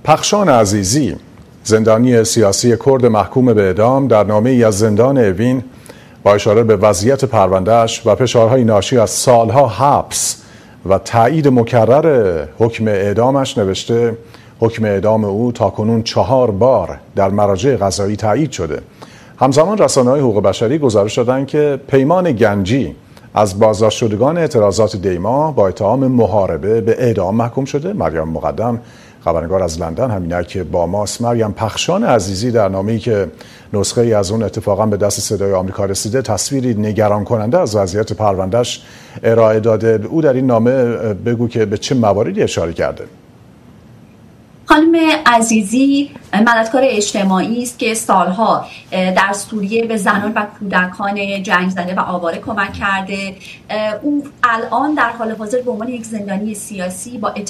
پخشان عزیزی، زندانی سیاسی کرد محکوم به اعدام، در نامه‌ای از زندان اوین با اشاره به وضعیت پرونده‌اش و فشارهای ناشی از سالها حبس و تایید مکرر حکم اعدامش نوشته حکم اعدام او تاکنون 4 بار در مراجع قضایی تایید شده. همزمان رسانه‌های حقوق بشری گزارش دادند که پیمان گنجی از بازداشت شدگان اعتراضات دیما با اتهام محاربه به اعدام محکوم شده. مریم مقدم، خبرنگار از لندن، همینک که با ماست. مریم، پخشان عزیزی در نامه‌ای که نسخه ای از اون اتفاقا به دست صدای آمریکا رسیده تصویری نگران کننده از وضعیت پروندهش ارائه داده. او در این نامه بگو که به چه مواردی اشاره کرده؟ خانم عزیزی مددکار اجتماعی است که سالها در سوریه به زنان و کودکان جنگ زده و آواره کمک کرده. او الان در حال حاضر به عنوان یک زندانی سیاسی با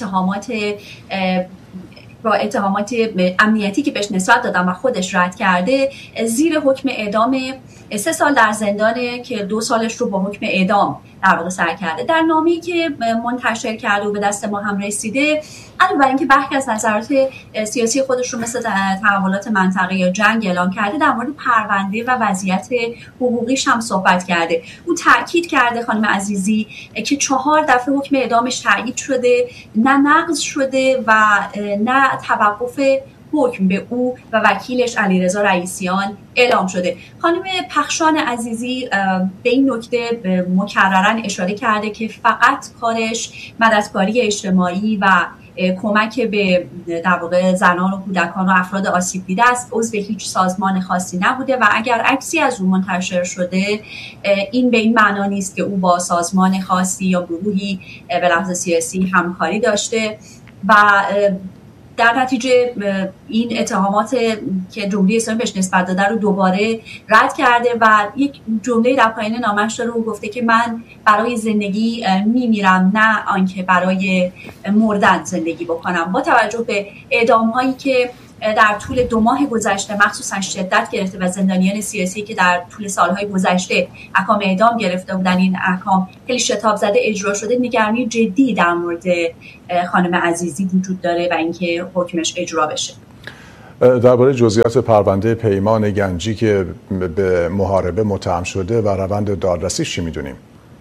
اتهامات امنیتی که بهش نسبت دادن و خودش رد کرده زیر حکم اعدام 3 سال در زندانه که 2 سالش رو با حکم اعدام در واقع سر کرده. در نامه‌ای که منتشر کرده و به دست ما هم رسیده، علاوه بر اینکه برخی از نظرات سیاسی خودش رو مثل تحولات منطقه‌ای یا جنگ اعلام کرده، در مورد پرونده و وضعیت حقوقیش هم صحبت کرده. او تاکید کرده خانم عزیزی که 4 دفعه حکم اعدامش تایید شده، نه نقض شده و نه توقف حکم به او و وکیلش علیرضا رئیسیان اعلام شده. خانم پخشان عزیزی به این نکته مکرراً اشاره کرده که فقط کارش مددکاری اجتماعی و کمک به در واقع زنان و کودکان و افراد آسیب دیده است، عضو هیچ سازمان خاصی نبوده و اگر عکسی از او منتشر شده این به این معنا نیست که او با سازمان خاصی یا گروهی به لحاظ سیاسی همکاری داشته و در نتیجه این اتهامات که جمهوری اسلامی بهش نسبت داده رو دوباره رد کرده و یک جمله در پایین نامش داره و گفته که من برای زندگی میمیرم، نه آنکه برای مردن زندگی بکنم. با توجه به اعدام‌هایی که در طول 2 ماه گذشته مخصوصا شدت گرفته و زندانیان سیاسی که در طول سالهای گذشته احکام اعدام گرفته بودن، این احکام خیلی شتاب زده اجرا شده، نگرانی جدی در مورد خانم عزیزی وجود داره و اینکه حکمش اجرا بشه. درباره جزئیات پرونده پیمان گنجی که به محاربه متهم شده و روند دادرسیش چی میدونیم؟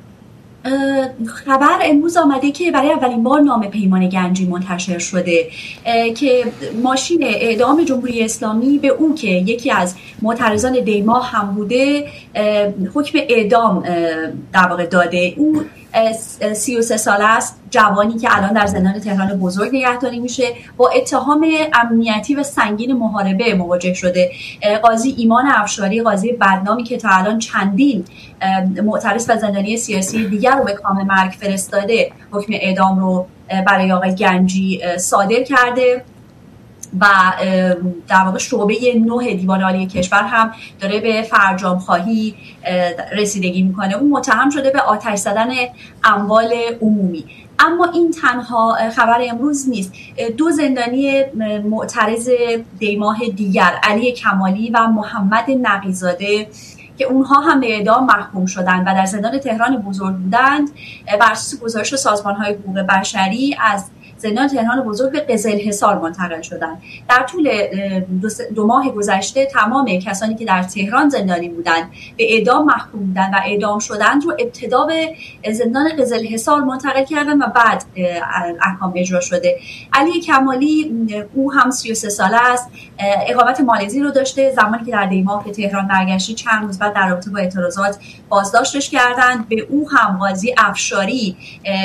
خبر امروز آمده که برای اولین بار نام پیمان گنجی منتشر شده که ماشین اعدام جمهوری اسلامی به او که یکی از معترضان دیما هم بوده حکم اعدام در واقع داده. او 33 ساله است، جوانی که الان در زندان تهران بزرگ نگهداری میشه، با اتهام امنیتی و سنگین محاربه مواجه شده. قاضی ایمان افشاری، قاضی بدنامی که تا الان چندین معترض و زندانی سیاسی دیگر رو به کام مرگ فرستاده، حکم اعدام رو برای آقای گنجی صادر کرده و در واقع شعبه 9 دیوان عالی کشور هم داره به فرجام خواهی رسیدگی میکنه. اون متهم شده به آتش زدن اموال عمومی. اما این تنها خبر امروز نیست. 2 زندانی معترض دیماه دیگر، علی کمالی و محمد نقی‌زاده، که اونها هم به اعدام محکوم شدند و در زندان تهران بزرگ بودند، بر اساس گزارش سازمان‌های حقوق بشری از زندان تهران بزرگ به قزلحصار منتقل شدند. در طول 2 ماه گذشته تمام کسانی که در تهران زندانی بودند به اعدام محکوم بودند و اعدام شدند رو ابتدا به زندان قزلحصار منتقل کردند و بعد احکام اجرا شده. علی کمالی او هم 33 ساله است، اقامت مالزی رو داشته. زمانی که در دیماه به تهران برگشته چند روز بعد در رابطه با اعتراضات بازداشتش کردند. به او هم قاضی افشاری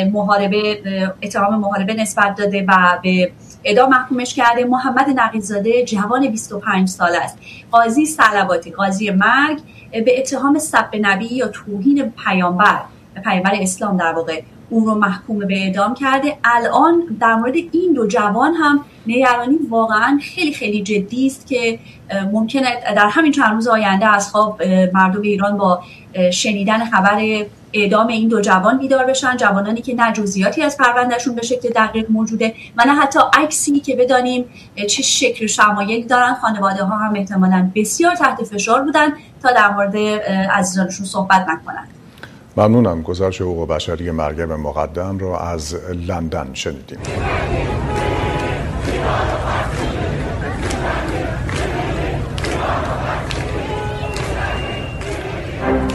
اتهام محاربه نسبت داده و به اعدام محکومش کرده. محمد نقی‌زاده جوان 25 ساله است، قاضی صلواتی، قاضی مرگ، به اتهام سب نبی یا توهین پیامبر اسلام در واقع اون رو محکوم به اعدام کرده. الان در مورد این 2 جوان هم نگرانی واقعا خیلی خیلی جدی است که ممکنه در همین چند روز آینده از خواب مردم ایران با شنیدن خبر اعدام این 2 جوان بیدار بشن، جوانانی که نه جزئیاتی از پروندهشون به شکل دقیق موجوده و نه حتی عکسی که بدانیم چه شکل شمایلی دارن. خانواده ها هم احتمالاً بسیار تحت فشار بودن تا در مورد عزیزانشون صحبت نکنن. ممنونم. گزارش حقوق بشری مریم مقدم رو از لندن شنیدیم.